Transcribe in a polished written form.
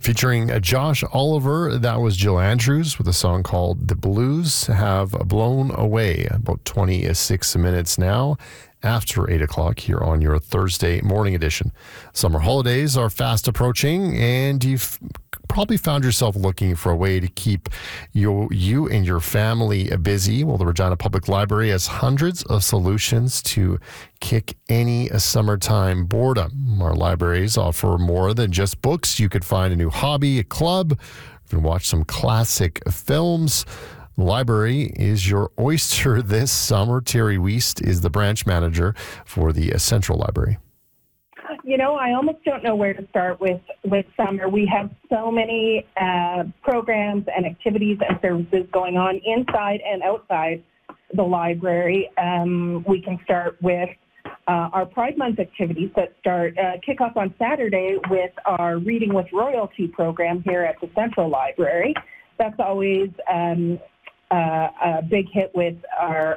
Featuring Josh Oliver, that was Jill Andrews with a song called The Blues Have Blown Away. About 26 minutes now after 8 o'clock here on your Thursday morning edition. Summer holidays are fast approaching, and you've probably found yourself looking for a way to keep you and your family busy. Well, the Regina Public Library has hundreds of solutions to kick any summertime boredom. Our libraries offer more than just books. You could find a new hobby, a club, you can watch some classic films. The library is your oyster this summer. Terry Wiest is the branch manager for the Central Library. You know, I almost don't know where to start with summer. We have so many programs and activities and services going on inside and outside the library. We can start with our Pride Month activities that kick off on Saturday with our Reading with Royalty program here at the Central Library. That's always a big hit with our